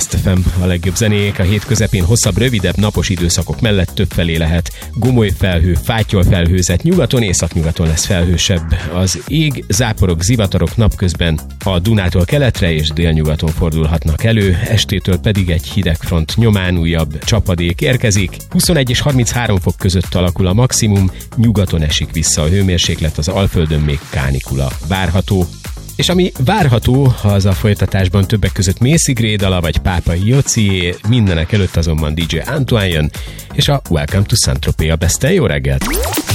Best FM, a legjobb zenék a hét közepén, hosszabb, rövidebb napos időszakok mellett többfelé lehet gomoly felhő, fátyol felhőzet, nyugaton, északnyugaton lesz felhősebb. Az ég, záporok, zivatarok napközben a Dunától keletre és délnyugaton fordulhatnak elő, estétől pedig egy hidegfront nyomán újabb csapadék érkezik. 21 és 33 fok között alakul a maximum, nyugaton esik vissza a hőmérséklet, az Alföldön még kánikula várható. És ami várható, az a folytatásban többek között Macy dala vagy Pápai Jocié, mindenek előtt azonban DJ Antoine jön, és a Welcome to Saint-Tropez a Best. Jó reggelt!